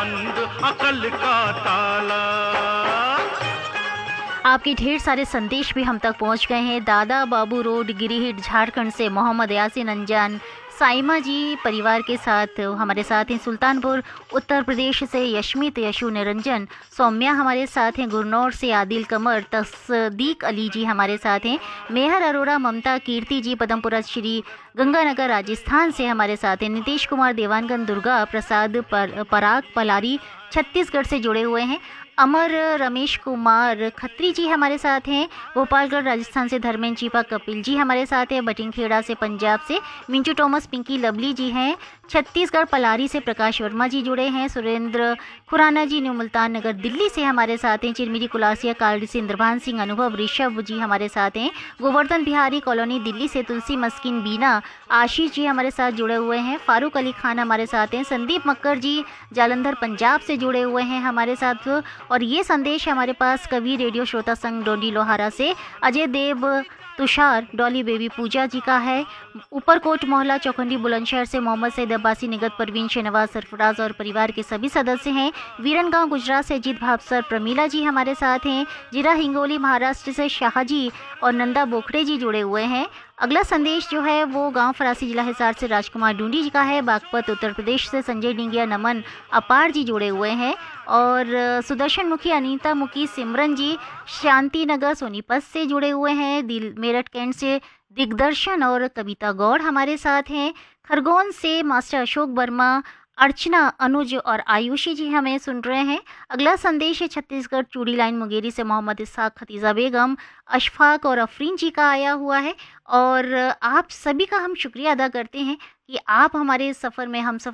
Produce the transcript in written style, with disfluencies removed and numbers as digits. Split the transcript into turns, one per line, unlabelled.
बंद अकल का ताला।
आपके ढेर सारे संदेश भी हम तक पहुंच गए हैं। दादा बाबू रोड, गिरिहिट, झारखंड से मोहम्मद यासीन अंजान, साइमा जी परिवार के साथ हमारे साथ हैं। सुल्तानपुर उत्तर प्रदेश से यशमित यशु निरंजन, सौम्या हमारे साथ हैं। गुरनौर से आदिल कमर, तस्दीक अली जी हमारे साथ हैं। मेहर अरोड़ा, ममता, कीर्ति जी पदमपुरा श्री गंगानगर राजस्थान से हमारे साथ हैं। नीतीश कुमार देवानगंज, दुर्गा प्रसाद पराग पलारी छत्तीसगढ़ से जुड़े हुए हैं। अमर रमेश कुमार खत्री जी हमारे साथ हैं। गोपालगढ़ राजस्थान से धर्मेंद्र चीपा कपिल जी हमारे साथ हैं। बटिंगखेड़ा से पंजाब से मिंचू टॉमस, पिंकी लवली जी हैं। छत्तीसगढ़ पलारी से प्रकाश वर्मा जी जुड़े हैं। सुरेंद्र खुराना जी न्यू मुल्तान नगर दिल्ली से हमारे साथ हैं। चिरमिरी कुलासिया कालड़ी से इंद्रभान सिंह, अनुभव ऋषभ जी हमारे साथ हैं। गोवर्धन बिहारी कॉलोनी दिल्ली से तुलसी मस्किन बीना, आशीष जी हमारे साथ जुड़े हुए हैं। फारूक अली खान हमारे साथ हैं। संदीप मक्कर जी जालंधर पंजाब से जुड़े हुए हैं हमारे साथ। और ये संदेश हमारे पास कवि रेडियो श्रोता संघ डोंडी लोहारा से अजय देव तुषार, डॉली बेबी पूजा जी का है। ऊपरकोट मोहल्ला चौखंडी बुलंदशहर से मोहम्मद सईद अब्बासी, निगत परवीन, शहनवाज सरफराज और परिवार के सभी सदस्य हैं। वीरनगांव गुजरात से अजीत भावसर, प्रमीला जी हमारे साथ हैं। जिला हिंगोली महाराष्ट्र से शाहजी और नंदा बोखड़े जी जुड़े हुए हैं। अगला संदेश जो है वो गांव फरासी जिला हिसार से राजकुमार डूंडी जी का है। बागपत उत्तर प्रदेश से संजय डिंगिया, नमन अपार जी जुड़े हुए हैं। और सुदर्शन मुखी, अनीता मुखी, सिमरन जी शांति नगर सोनीपत से जुड़े हुए हैं। दिल मेरठ कैंट से दिग्दर्शन और कविता गौड़ हमारे साथ हैं। खरगोन से मास्टर अशोक वर्मा, अर्चना, अनुज और आयुषी जी हमें सुन रहे हैं। अगला संदेश है छत्तीसगढ़ चूड़ी लाइन मुंगेरी से मोहम्मद इसाक, खतीजा बेगम, अशफाक और अफरीन जी का आया हुआ है। और आप सभी का हम शुक्रिया अदा करते हैं कि आप हमारे सफ़र में हम